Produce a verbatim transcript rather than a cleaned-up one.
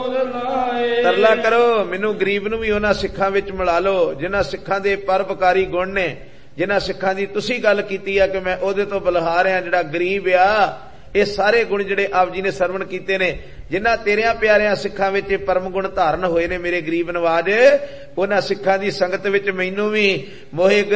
ਤਰਲਾ ਕਰੋ ਮੈਨੂੰ ਗਰੀਬ ਨੂੰ ਵੀ ਉਹਨਾਂ ਸਿੱਖਾਂ ਵਿੱਚ ਮਿਲਾ ਲਓ ਜਿਨ੍ਹਾਂ ਸਿੱਖਾਂ ਦੇ ਪਰਉਪਕਾਰੀ ਗੁਣ ਨੇ, ਜਿਨ੍ਹਾਂ ਸਿੱਖਾਂ ਦੀ ਤੁਸੀਂ ਗੱਲ ਕੀਤੀ ਆ ਕਿ ਮੈਂ ਉਹਦੇ ਤੋਂ ਬਲਹਾਰ ਆ ਜਿਹੜਾ ਗਰੀਬ ਆ। ਇਹ ਸਾਰੇ ਗੁਣ ਜਿਹੜੇ ਆਪ ਜੀ ਨੇ ਸਰਵਣ ਕੀਤੇ ਨੇ, ਜਿਨ੍ਹਾਂ ਤੇਰਿਆਂ ਪਿਆਰਿਆਂ ਸਿੱਖਾਂ ਵਿੱਚ ਇਹ ਪਰਮ ਗੁਣ ਧਾਰਨ ਹੋਏ ਨੇ ਮੇਰੇ ਗਰੀਬ ਨਵਾਜ, ਉਹਨਾਂ ਸਿੱਖਾਂ ਦੀ ਸੰਗਤ ਵਿੱਚ ਮੈਨੂੰ ਵੀ ਮੋਹਿ